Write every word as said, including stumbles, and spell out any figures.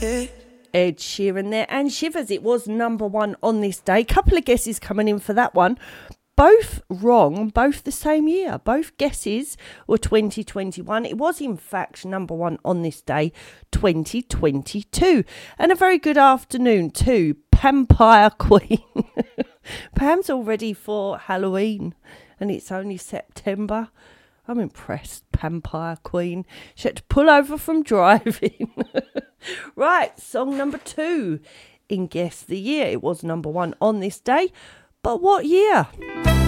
Ed Sheeran there, and Shivers. It was number one on this day. Couple of guesses coming in for that one. Both wrong, both the same year. Both guesses were twenty twenty-one. It was, in fact, number one on this day, twenty twenty-two. And a very good afternoon to Vampire Queen. Pam's all ready for Halloween, and it's only September. I'm impressed, Vampire Queen. She had to pull over from driving. Right, song number two in Guess the Year. It was number one on this day. But what year?